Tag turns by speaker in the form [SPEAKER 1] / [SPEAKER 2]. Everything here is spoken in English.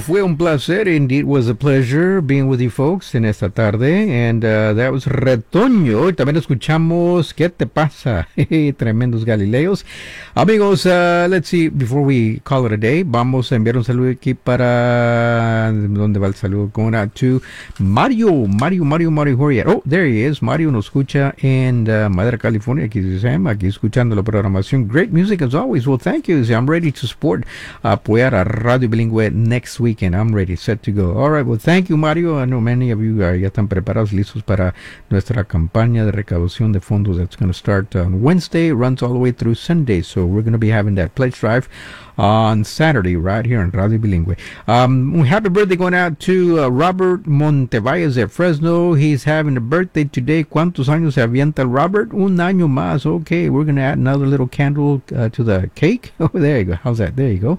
[SPEAKER 1] fue un placer. Indeed was a pleasure being with you folks en esta tarde. And that was Retoño. Y también escuchamos ¿Qué te pasa? Tremendos Galileos. Amigos, let's see, before we call it a day, vamos a enviar un saludo aquí para... ¿Dónde va el saludo? Going out to Mario. Mario Horier. Oh, there he is. Mario nos escucha en Madera, California. Aquí dice Sam, aquí escuchando la programación. Great music as always. Well, thank you. I'm ready to support, apoyar a Radio Bilingüe next weekend. I'm ready, set to go. All right, well, thank you, Mario. I know many of you ya están preparados, listos para nuestra campaña de recaudación de fondos that's going to start on Wednesday, runs all the way through Sunday. So we're going to be having that pledge drive on Saturday right here on Radio Bilingüe. Happy birthday going out to Robert Montevalles de Fresno. He's having a birthday today. ¿Cuántos años se avienta el Robert? Un año más. Okay, we're going to add another little candle to the cake. Oh, there you go. How's that? There you go.